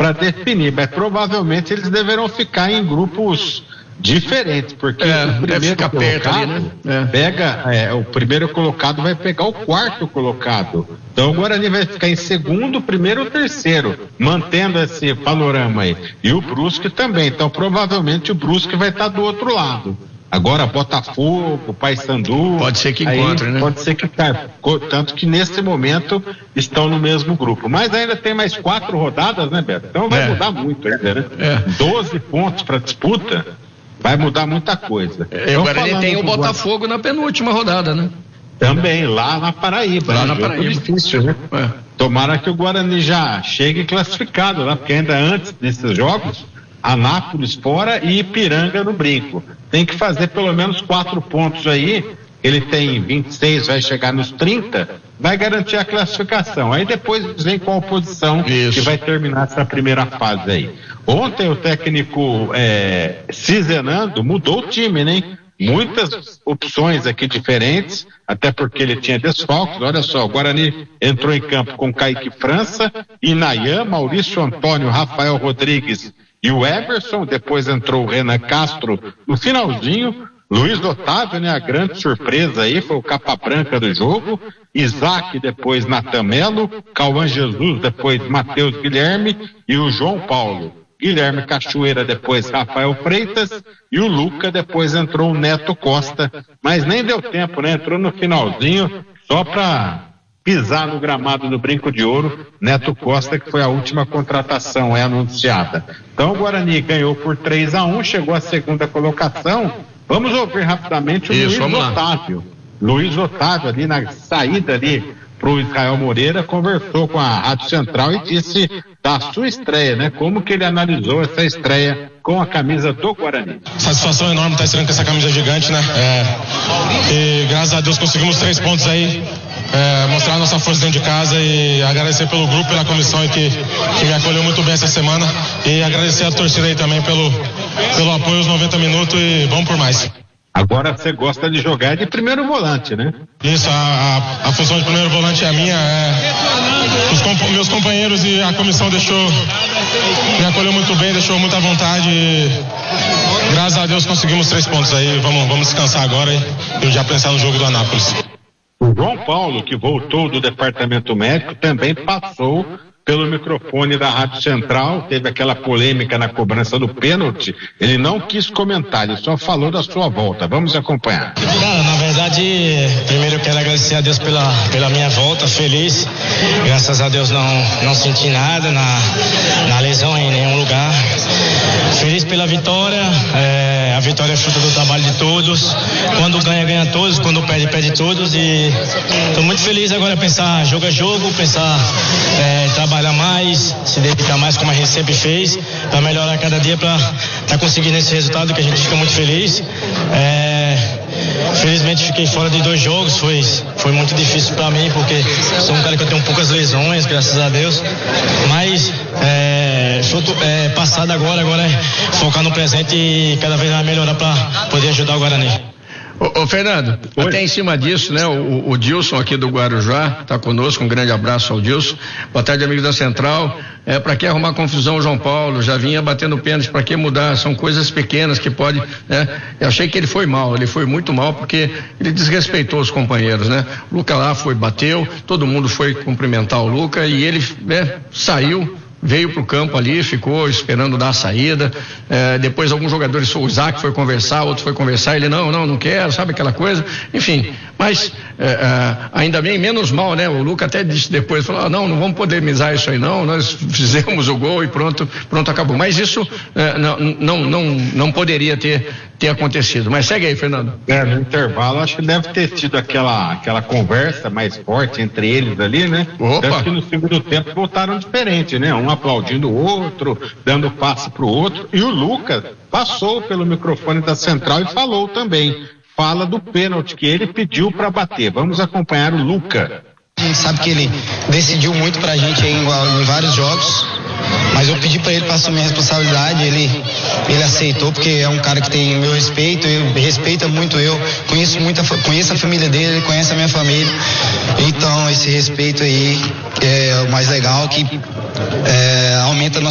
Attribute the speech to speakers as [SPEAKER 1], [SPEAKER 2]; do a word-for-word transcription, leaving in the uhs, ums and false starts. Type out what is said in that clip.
[SPEAKER 1] para definir, mas provavelmente eles deverão ficar em grupos diferentes, porque
[SPEAKER 2] é,
[SPEAKER 1] o primeiro colocado ali, né? é. pega, é, o primeiro colocado vai pegar o quarto colocado. Então o Guarani vai ficar em segundo, primeiro ou terceiro, mantendo esse panorama aí. E o Brusque também. Então provavelmente o Brusque vai estar do outro lado. Agora Botafogo, Paysandu,
[SPEAKER 2] pode ser que encontre, né?
[SPEAKER 1] Pode ser que tá, tanto que nesse momento estão no mesmo grupo. Mas ainda tem mais quatro rodadas, né, Beto? Então vai é. mudar muito ainda, né? É. doze pontos para disputa. Vai mudar muita coisa.
[SPEAKER 2] E o Guarani tem o Botafogo na penúltima rodada, né?
[SPEAKER 1] Também, lá na Paraíba.
[SPEAKER 2] Lá
[SPEAKER 1] né?
[SPEAKER 2] na Paraíba.
[SPEAKER 1] Difícil, né? É. Tomara que o Guarani já chegue classificado lá, porque ainda antes desses jogos, Anápolis fora e Ipiranga no brinco. Tem que fazer pelo menos quatro pontos aí. Ele tem vinte e seis, vai chegar nos trinta, vai garantir a classificação. Aí depois vem qual posição Isso. que vai terminar essa primeira fase aí. Ontem o técnico é, Cizenando mudou o time, né? Muitas opções aqui diferentes, até porque ele tinha desfalques. Olha só, o Guarani entrou em campo com Kaique França, Inayan, Maurício Antônio, Rafael Rodrigues e o Everson. Depois entrou o Renan Castro no finalzinho. Luiz Otávio, né, a grande surpresa aí, foi o capa branca do jogo. Isaac, depois Natan Melo, Cauã Jesus, depois Matheus Guilherme e o João Paulo. Guilherme Cachoeira, depois Rafael Freitas e o Luca, depois entrou o Neto Costa, mas nem deu tempo, né, entrou no finalzinho só para pisar no gramado do Brinco de Ouro. Neto Costa, que foi a última contratação, é anunciada. Então o Guarani ganhou por três a um, chegou à segunda colocação. Vamos ouvir rapidamente o Isso, Luiz Otávio. Luiz Otávio, ali na saída ali para o Israel Moreira, conversou com a Rádio Central e disse da sua estreia, né? Como que ele analisou essa estreia com a camisa do Guarani.
[SPEAKER 3] Satisfação enorme estar estreando com essa camisa gigante, né? É, e graças a Deus conseguimos três pontos aí, é, mostrar a nossa força dentro de casa e agradecer pelo grupo, pela comissão que, que me acolheu muito bem essa semana e agradecer a torcida aí também pelo, pelo apoio aos noventa minutos e vamos por mais.
[SPEAKER 1] Agora você gosta de jogar de primeiro volante, né?
[SPEAKER 3] Isso, a, a, a função de primeiro volante é a minha. É, os comp- meus companheiros e a comissão deixou, me acolheu muito bem, deixou muita vontade. E, graças a Deus conseguimos três pontos aí. Vamos, vamos descansar agora e, e já pensar no jogo do Anápolis.
[SPEAKER 1] O João Paulo, que voltou do departamento médico, também passou pelo microfone da Rádio Central. Teve aquela polêmica na cobrança do pênalti. Ele não quis comentar, ele só falou da sua volta. Vamos acompanhar.
[SPEAKER 4] Cara, na verdade, primeiro eu quero agradecer a Deus pela, pela minha volta, feliz. Graças a Deus não, não senti nada na, na lesão em nenhum lugar. Feliz pela vitória, é, a vitória é fruto do trabalho de todos. Quando ganha, ganha todos, quando perde, perde todos. E estou muito feliz agora, pensar jogo a jogo, pensar é, trabalhar mais, se dedicar mais como a gente sempre fez, para melhorar cada dia, para estar tá conseguindo esse resultado que a gente fica muito feliz. É, felizmente fiquei fora de dois jogos, foi, foi muito difícil para mim, porque sou um cara que eu tenho poucas lesões, graças a Deus, mas é, fruto, é, passado agora, agora é focar no presente e cada vez mais melhorar para poder ajudar o Guarani.
[SPEAKER 2] Ô, ô Fernando, Oi. até em cima disso, né, o, o Dilson aqui do Guarujá está conosco, um grande abraço ao Dilson. Boa tarde, amigo da Central. É, para que arrumar confusão o João Paulo? Já vinha batendo pênalti, para que mudar? São coisas pequenas que pode, né? Eu achei que ele foi mal, ele foi muito mal porque ele desrespeitou os companheiros, né? O Luca lá foi, bateu, todo mundo foi cumprimentar o Luca e ele, né, saiu, veio pro campo ali, ficou esperando dar a saída, é, depois alguns jogadores, o Isaac foi conversar, outro foi conversar, ele não, não, não quero, sabe aquela coisa, enfim, mas é, é, ainda bem, menos mal, né, o Luca até disse depois, falou, ah, não, não vamos polemizar isso aí não, nós fizemos o gol e pronto, pronto, acabou, mas isso é, não, não, não, não poderia ter, ter acontecido, mas segue aí, Fernando.
[SPEAKER 1] É, no intervalo, acho que deve ter tido aquela, aquela conversa mais forte entre eles ali, né?
[SPEAKER 2] Opa.
[SPEAKER 1] Deve que no segundo tempo voltaram diferente, né? Um aplaudindo o outro, dando passe pro outro, e o Lucas passou pelo microfone da Central e falou também, fala do pênalti que ele pediu para bater. Vamos acompanhar o Lucas.
[SPEAKER 4] A gente sabe que ele decidiu muito pra gente em, em vários jogos, mas eu pedi pra ele para assumir a responsabilidade, ele, ele aceitou, porque é um cara que tem meu respeito, ele respeita muito eu, conheço, muita, conheço a família dele, ele conhece a minha família, então esse respeito aí é o mais legal, que é, aumenta a nossa